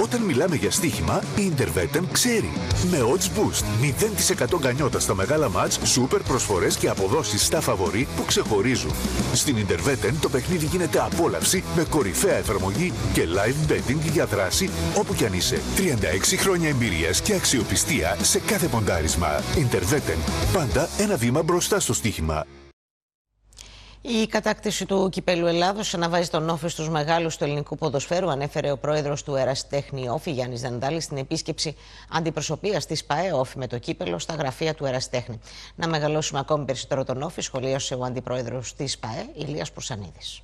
Όταν μιλάμε για στοίχημα, η Intervetten ξέρει. Με odds boost, 0% γκανιότα στα μεγάλα μάτς, σούπερ προσφορές και αποδόσεις στα φαβορί που ξεχωρίζουν. Στην Intervetten το παιχνίδι γίνεται απόλαυση με κορυφαία εφαρμογή και live betting για δράση όπου κι αν είσαι. 36 χρόνια εμπειρίας και αξιοπιστία σε κάθε ποντάρισμα. Intervetten. Πάντα ένα βήμα μπροστά στο στοίχημα. Η κατάκτηση του κυπέλου Ελλάδος αναβάζει τον όφη στους μεγάλους του ελληνικού ποδοσφαίρου, ανέφερε ο πρόεδρος του Ερασιτέχνη Όφη, Γιάννης Δαντάλης, στην επίσκεψη αντιπροσωπείας της ΠΑΕ Όφη με το κύπελο στα γραφεία του Ερασιτέχνη. Να μεγαλώσουμε ακόμη περισσότερο τον Όφη, σχολίασε ο αντιπρόεδρος της ΠΑΕ, Ηλίας Πουρσανίδης.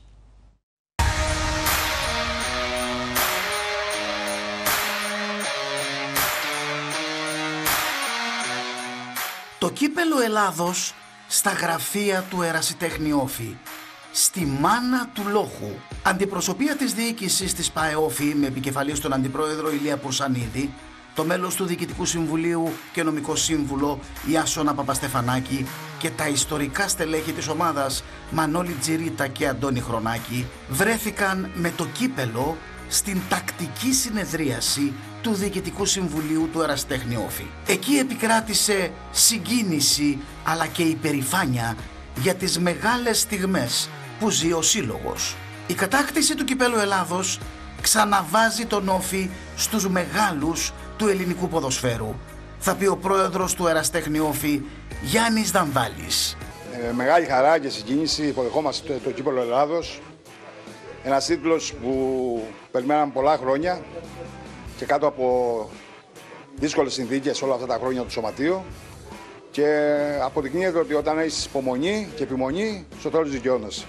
Το κύπελο Ελλάδος στα γραφεία του Ερασιτέχνη Όφη, στη μάνα του λόγου. Αντιπροσωπεία της διοίκησης της ΠΑΕ Όφη με επικεφαλή στον αντιπρόεδρο Ηλία Πουρσανίδη, το μέλος του Διοικητικού Συμβουλίου και νομικό σύμβουλο Ιάσονα Παπαστεφανάκη και τα ιστορικά στελέχη της ομάδας Μανώλη Τζιρίτα και Αντώνη Χρονάκη βρέθηκαν με το κύπελο στην τακτική συνεδρίαση του Διοικητικού Συμβουλίου του Ερασιτέχνη Όφη. Εκεί επικράτησε συγκίνηση αλλά και υπερηφάνεια για τις μεγάλες στιγμές που ζει ο σύλλογος. Η κατάκτηση του κυπέλου Ελλάδος ξαναβάζει τον Όφη στους μεγάλους του ελληνικού ποδοσφαίρου, θα πει ο πρόεδρος του Ερασιτέχνη Όφη, Γιάννης Δανδάλης. Μεγάλη χαρά και συγκίνηση υποδεχόμαστε το κύπελο Ελλάδος. Ένας τίτλος που περιμέναμε πολλά χρόνια και κάτω από δύσκολες συνθήκες όλα αυτά τα χρόνια του σωματείου, και αποδεικνύεται ότι όταν έχεις υπομονή και επιμονή, στο τέλος δικαιώνεσαι.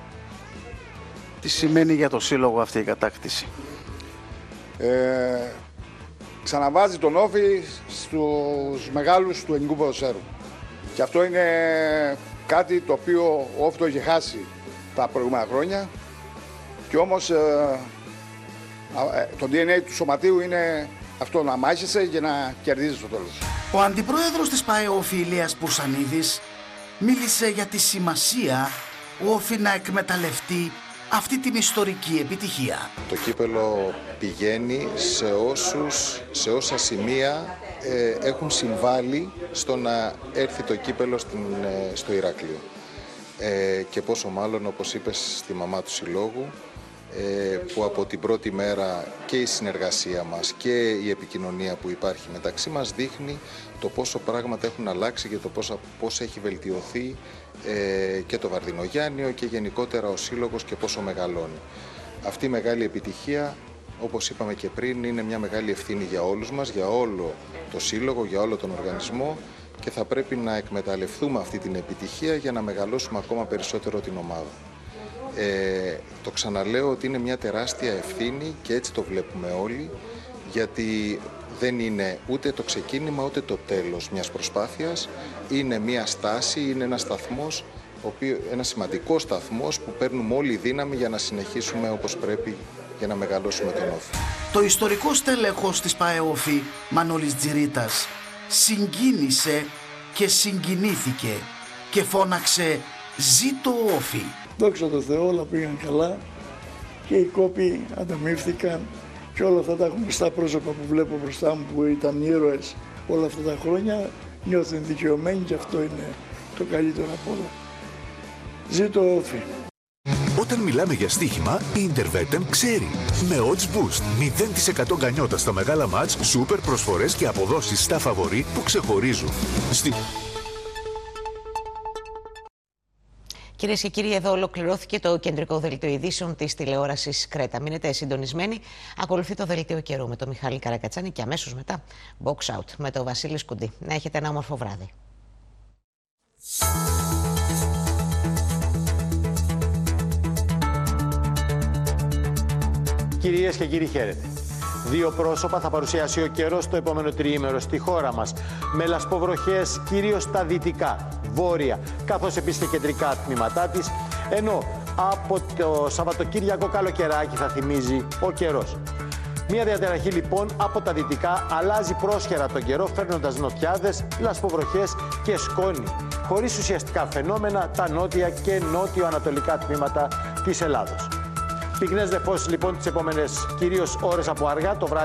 Τι σημαίνει για το σύλλογο αυτή η κατάκτηση? Ξαναβάζει τον Όφη στους μεγάλους του ελληνικού ποδοσφαίρου. Και αυτό είναι κάτι το οποίο ο Όφη το είχε χάσει τα προηγούμενα χρόνια. Και όμως το DNA του σωματείου είναι αυτό, να μάχεσαι και να κερδίζεις στο τέλος. Ο αντιπρόεδρος της ΠΑΕ Όφη, Ηλίας Πουρσανίδης, μίλησε για τη σημασία ο Όφη να εκμεταλλευτεί αυτή την ιστορική επιτυχία. Το κύπελο πηγαίνει σε όσα σημεία έχουν συμβάλει στο να έρθει το κύπελο στο Ηράκλειο. Και πόσο μάλλον, όπως είπες, στη μαμά του συλλόγου, που από την πρώτη μέρα και η συνεργασία μας και η επικοινωνία που υπάρχει μεταξύ μας δείχνει το πόσο πράγματα έχουν αλλάξει και το πώς έχει βελτιωθεί και το Βαρδινογιάννιο και γενικότερα ο σύλλογος και πόσο μεγαλώνει. Αυτή η μεγάλη επιτυχία, όπως είπαμε και πριν, είναι μια μεγάλη ευθύνη για όλους μας, για όλο το σύλλογο, για όλο τον οργανισμό, και θα πρέπει να εκμεταλλευτούμε αυτή την επιτυχία για να μεγαλώσουμε ακόμα περισσότερο την ομάδα. Το ξαναλέω ότι είναι μια τεράστια ευθύνη και έτσι το βλέπουμε όλοι, γιατί δεν είναι ούτε το ξεκίνημα ούτε το τέλος μιας προσπάθειας. Είναι μια στάση, είναι ένας σταθμός, ένας σημαντικός σταθμός που παίρνουμε όλη δύναμη για να συνεχίσουμε όπως πρέπει για να μεγαλώσουμε τον Όφη. Το ιστορικό στέλεχος της ΠΑΕ Όφη, Μανώλης Τζιρίτας, συγκίνησε και συγκινήθηκε και φώναξε «Ζήτω Όφη». Δόξα τω Θεώ, όλα πήγαν καλά και οι κόποι ανταμείφθηκαν και όλα αυτά τα γνωστά πρόσωπα που βλέπω μπροστά μου που ήταν ήρωες όλα αυτά τα χρόνια νιώθουν δικαιωμένοι και αυτό είναι το καλύτερο από όλα. Ζήτω Όφη. Όταν μιλάμε για στοίχημα, η Intervetten ξέρει. Με odds boost, 0% γκανιότα στα μεγάλα μάτς, σούπερ προσφορές και αποδόσεις στα φαβορί που ξεχωρίζουν. Κυρίες και κύριοι, εδώ ολοκληρώθηκε το κεντρικό δελτίο ειδήσεων της τηλεόρασης Κρέτα. Μείνετε συντονισμένοι. Ακολουθεί το δελτίο καιρού με τον Μιχάλη Καρακατσάνη και αμέσως μετά Box Out με τον Βασίλη Σκουντή. Να έχετε ένα όμορφο βράδυ. Κυρίες και κύριοι, χαίρετε. Δύο πρόσωπα θα παρουσιάσει ο καιρός το επόμενο τριήμερο στη χώρα μας, με λασποβροχές κυρίως στα δυτικά, βόρεια, καθώς επίσης και κεντρικά τμήματά της, ενώ από το Σαββατοκύριακο καλοκαιράκι θα θυμίζει ο καιρός. Μια διαταραχή λοιπόν από τα δυτικά αλλάζει πρόσχερα τον καιρό, φέρνοντας νοτιάδες, λασποβροχές και σκόνη, χωρίς ουσιαστικά φαινόμενα τα νότια και νότιο-ανατολικά τμήματα της Ελλάδος. Πυκνές νεφώσεις λοιπόν τις επόμενες κυρίως ώρες από αργά το βράδυ.